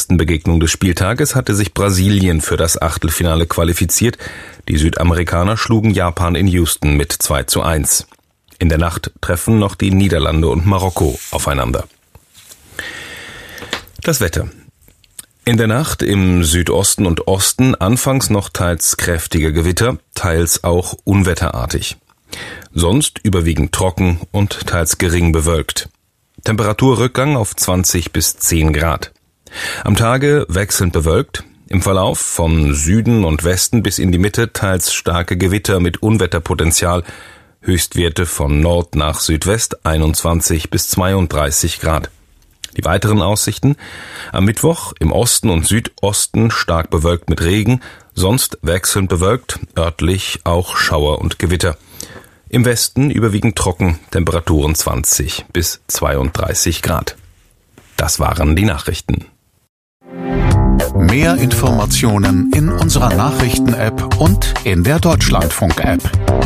ersten Begegnung des Spieltages hatte sich Brasilien für das Achtelfinale qualifiziert. Die Südamerikaner schlugen Japan in Houston mit 2:1. In der Nacht treffen noch die Niederlande und Marokko aufeinander. Das Wetter. In der Nacht im Südosten und Osten anfangs noch teils kräftige Gewitter, teils auch unwetterartig. Sonst überwiegend trocken und teils gering bewölkt. Temperaturrückgang auf 20 bis 10 Grad. Am Tage wechselnd bewölkt, im Verlauf von Süden und Westen bis in die Mitte teils starke Gewitter mit Unwetterpotenzial, Höchstwerte von Nord nach Südwest 21 bis 32 Grad. Die weiteren Aussichten: am Mittwoch im Osten und Südosten stark bewölkt mit Regen, sonst wechselnd bewölkt, örtlich auch Schauer und Gewitter. Im Westen überwiegend trocken, Temperaturen 20 bis 32 Grad. Das waren die Nachrichten. Mehr Informationen in unserer Nachrichten-App und in der Deutschlandfunk-App.